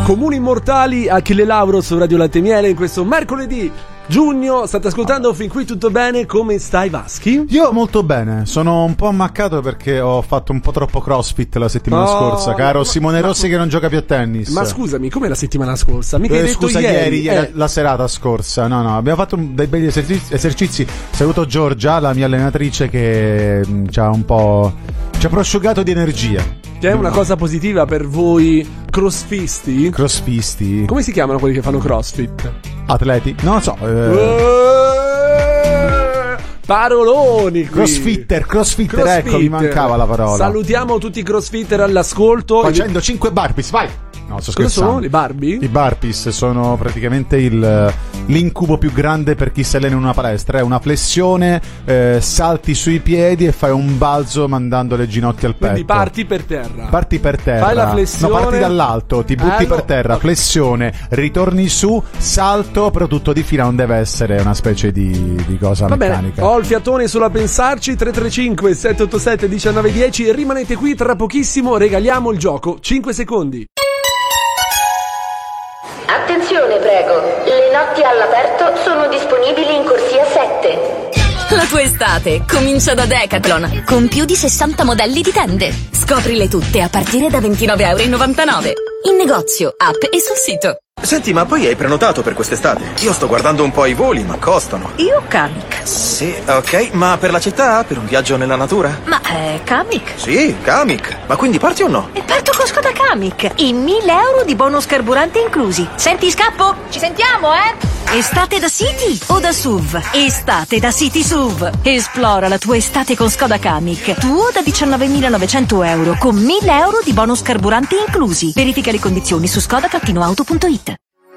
Comuni Immortali, Achille Lauro su Radio Latte e Miele in questo mercoledì giugno. State ascoltando fin qui tutto bene? Come stai, Vaschi? Io molto bene, sono un po' ammaccato perché ho fatto un po' troppo crossfit la settimana scorsa, caro Simone Rossi che non gioca più a tennis. Ma scusami, come la settimana scorsa? Mica hai detto scusa, ieri la serata scorsa. No, abbiamo fatto dei begli esercizi. Saluto Giorgia, la mia allenatrice, che ci ha prosciugato di energia. Che è una cosa positiva per voi crossfisti? Crossfisti? Come si chiamano quelli che fanno crossfit? Atleti? Non lo so. Paroloni qui. Crossfitter, ecco, mi mancava la parola. Salutiamo tutti i crossfitter all'ascolto. Facendo 5 burpees, vai! No, sto scherzando. Sono i Barbie? I burpees sono praticamente l'incubo più grande per chi si allena in una palestra. È una flessione, salti sui piedi e fai un balzo mandando le ginocchia al petto. Quindi parti per terra. Fai la flessione. No, parti dall'alto, ti butti per terra, flessione, ritorni su, salto, però tutto di fila, non deve essere una specie di cosa meccanica. Ho il fiatone solo a pensarci. 335 787 1910. Rimanete qui, tra pochissimo regaliamo il gioco. 5 secondi. Attenzione, prego. Le notti all'aperto sono disponibili in corsia 7. La tua estate comincia da Decathlon, con più di 60 modelli di tende. Scoprile tutte a partire da €29,99. In negozio, app e sul sito. Senti, ma poi hai prenotato per quest'estate? Io sto guardando un po' i voli, ma costano. Io Kamiq. Sì, ok, ma per la città? Per un viaggio nella natura? Ma Kamiq? Sì, Kamiq. Ma quindi parti o no? E parto con Skoda Kamiq. E €1.000 di bonus carburante inclusi. Senti, scappo? Ci sentiamo, Estate da City o da SUV? Estate da City SUV. Esplora la tua estate con Skoda Kamiq. Tuo da €19.900 con €1.000 di bonus carburante inclusi. Verifica le condizioni su skoda-auto.it.